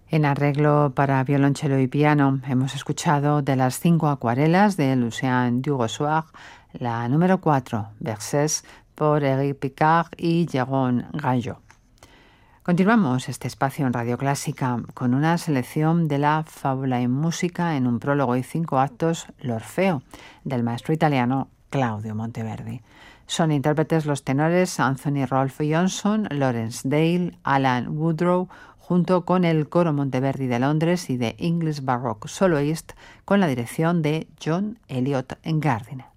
En arreglo para violonchelo y piano hemos escuchado de las 5 acuarelas de Lucien Dugossoir, la número 4, Versés, por Eric Picard y Jérôme Gallot. Continuamos este espacio en Radio Clásica con una selección de la fábula en música en un prólogo y 5 actos, L'Orfeo, del maestro italiano Claudio Monteverdi. Son intérpretes los tenores Anthony Rolfe Johnson, Lawrence Dale, Alan Woodrow, junto con el Coro Monteverdi de Londres y de English Baroque Soloist, con la dirección de John Elliott Gardiner.